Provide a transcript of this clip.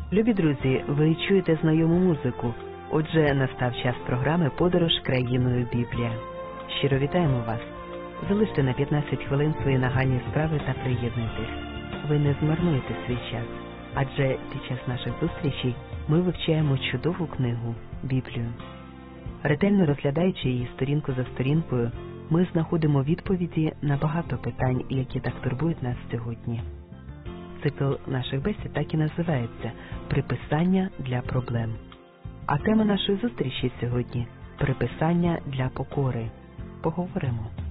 Любі друзі, ви чуєте знайому музику. Отже, настав час програми «Подорож країною Біблія». Щиро вітаємо вас. Залиште на 15 хвилин свої нагальні справи та приєднуйтесь. Ви не змарнуєте свій час, адже під час наших зустрічей ми вивчаємо чудову книгу Біблію. Ретельно розглядаючи її сторінку за сторінкою, ми знаходимо відповіді на багато питань, які так турбують нас сьогодні. Цикл наших бесід так і називається «Приписання для проблем». А тема нашої зустрічі сьогодні – «Приписання для покори». Поговоримо.